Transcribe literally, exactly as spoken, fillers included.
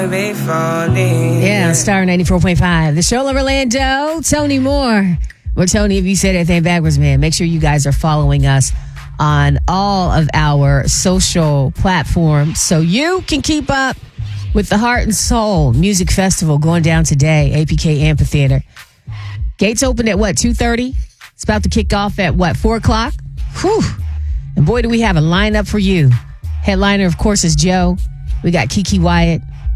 Yeah, Star ninety-four point five. The show of Orlando, Tony Moore. Well, Tony, if you said anything backwards, man, make sure you guys are following us on all of our social platforms so you can keep up with the Heart and Soul Music Festival going down today, A P K Amphitheater. Gates open at what, two thirty? It's about to kick off at what, four o'clock? Whew. And boy, do we have a lineup for you. Headliner, of course, is Joe. We got Kiki Wyatt.